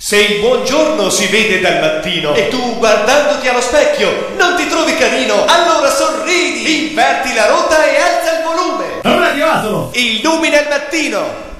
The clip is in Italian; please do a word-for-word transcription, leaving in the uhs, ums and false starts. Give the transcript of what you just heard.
Se il buongiorno si vede dal mattino e tu guardandoti allo specchio non ti trovi carino, allora sorridi, inverti la rotta e alza il volume. Non è arrivato! Illumina il mattino.